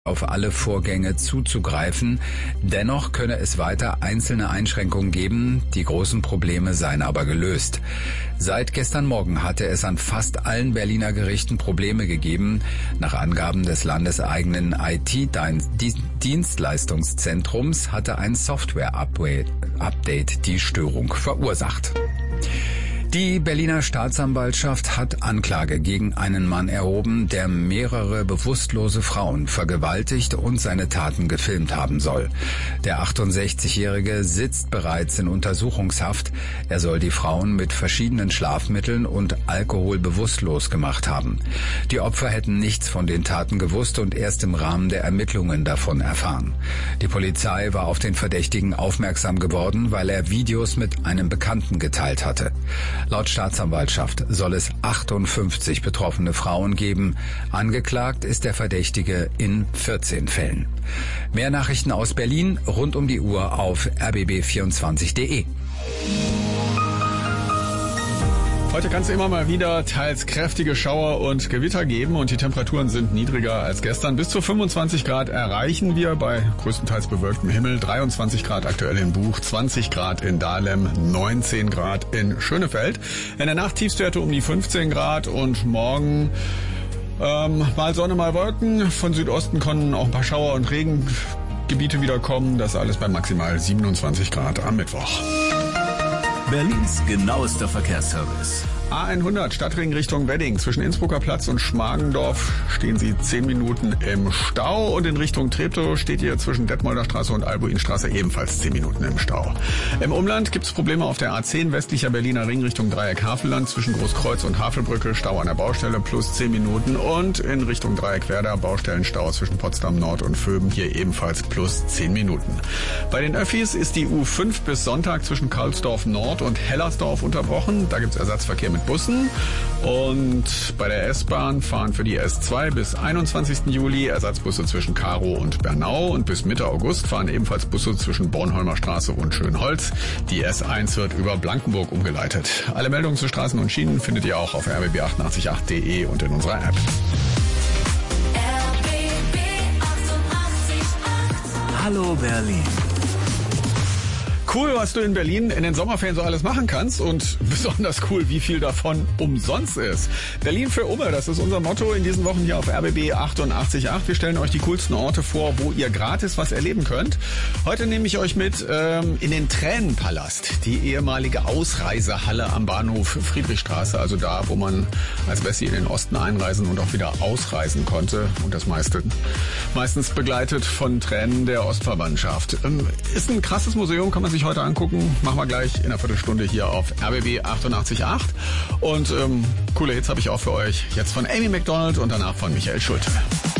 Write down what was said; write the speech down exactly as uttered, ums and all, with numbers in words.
auf alle Vorgänge zuzugreifen. Dennoch könne es weiter einzelne Einschränkungen geben. Die großen Probleme seien aber gelöst. Seit gestern Morgen hatte es an fast allen Berliner Gerichten Probleme gegeben. Nach Angaben des landeseigenen I T-Dienstleistungszentrums hatte ein Software-Update die Störung verursacht. Die Berliner Staatsanwaltschaft hat Anklage gegen einen Mann erhoben, der mehrere bewusstlose Frauen vergewaltigt und seine Taten gefilmt haben soll. Der achtundsechzigjährige sitzt bereits in Untersuchungshaft. Er soll die Frauen mit verschiedenen Schlafmitteln und Alkohol bewusstlos gemacht haben. Die Opfer hätten nichts von den Taten gewusst und erst im Rahmen der Ermittlungen davon erfahren. Die Polizei war auf den Verdächtigen aufmerksam geworden, weil er Videos mit einem Bekannten geteilt hatte. Laut Staatsanwaltschaft soll es achtundfünfzig betroffene Frauen geben. Angeklagt ist der Verdächtige in vierzehn Fällen. Mehr Nachrichten aus Berlin rund um die Uhr auf r b b vierundzwanzig punkt d e. Heute kann es immer mal wieder teils kräftige Schauer und Gewitter geben und die Temperaturen sind niedriger als gestern. Bis zu fünfundzwanzig Grad erreichen wir bei größtenteils bewölktem Himmel. dreiundzwanzig Grad aktuell in Buch, zwanzig Grad in Dahlem, neunzehn Grad in Schönefeld. In der Nacht Tiefstwerte um die fünfzehn Grad und morgen ähm, mal Sonne, mal Wolken. Von Südosten können auch ein paar Schauer und Regengebiete wieder kommen. Das alles bei maximal siebenundzwanzig Grad am Mittwoch. Berlins genauester Verkehrsservice. A hundert Stadtring Richtung Wedding. Zwischen Innsbrucker Platz und Schmargendorf stehen Sie zehn Minuten im Stau. Und in Richtung Treptow steht ihr zwischen Detmolder Straße und Albuinstraße ebenfalls zehn Minuten im Stau. Im Umland gibt es Probleme auf der A zehn westlicher Berliner Ring Richtung Dreieck Havelland. Zwischen Großkreuz und Havelbrücke Stau an der Baustelle plus zehn Minuten. Und in Richtung Dreieck Werder Baustellenstau zwischen Potsdam Nord und Vöben hier ebenfalls plus zehn Minuten. Bei den Öffis ist die U fünf bis Sonntag zwischen Karlsdorf Nord und Hellersdorf unterbrochen. Da gibt es Ersatzverkehr mit Bussen. Und bei der S-Bahn fahren für die S zwei bis einundzwanzigsten Juli Ersatzbusse zwischen Karow und Bernau. Und bis Mitte August fahren ebenfalls Busse zwischen Bornholmer Straße und Schönholz. Die S eins wird über Blankenburg umgeleitet. Alle Meldungen zu Straßen und Schienen findet ihr auch auf r b b achtundachtzig punkt acht punkt d e und in unserer App. Hallo Berlin. Cool, was du in Berlin in den Sommerferien so alles machen kannst und besonders cool, wie viel davon umsonst ist. Berlin für Umme, das ist unser Motto in diesen Wochen hier auf R B B achtundachtzig Komma acht. Wir stellen euch die coolsten Orte vor, wo ihr gratis was erleben könnt. Heute nehme ich euch mit ähm, in den Tränenpalast, die ehemalige Ausreisehalle am Bahnhof Friedrichstraße, also da, wo man als Wessi in den Osten einreisen und auch wieder ausreisen konnte und das meiste meistens begleitet von Tränen der Ostverwandtschaft. Ähm, ist ein krasses Museum, kann man sich heute angucken. Machen wir gleich in einer Viertelstunde hier auf R B B achtundachtzig Komma acht. Und ähm, coole Hits habe ich auch für euch. Jetzt von Amy Macdonald und danach von Michael Schulte.